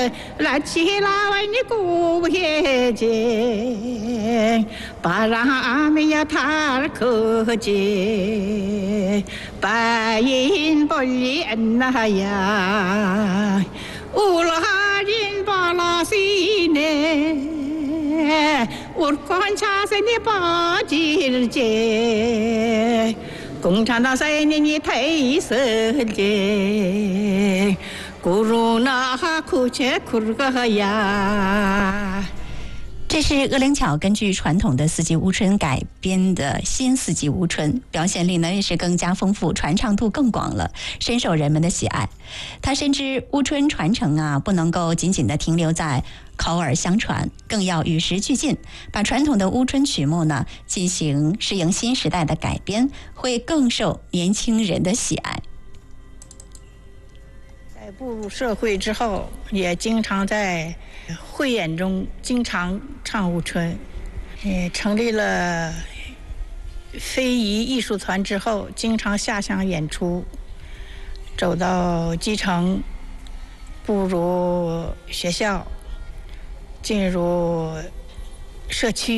라치라와니 고해제 바람이야 달커제 바인 벌리 안나야 울하린 발라시네 울건 차세니 빠질제 공찬다 사이니 타이설제 구루나 쿠체 쿠르가야。 这是鄂灵巧根据传统的四季乌春改编的新四季乌春，表现力呢也是更加丰富，传唱度更广了，深受人们的喜爱。他深知乌春传承啊，不能够仅仅的停留在口耳相传，更要与时俱进，把传统的乌春曲目呢进行适应新时代的改编，会更受年轻人的喜爱。 在步入社会之后，也经常在汇演中经常唱乌春，成立了非遗艺术团之后，经常下乡演出，走到基层，步入学校，进入社区。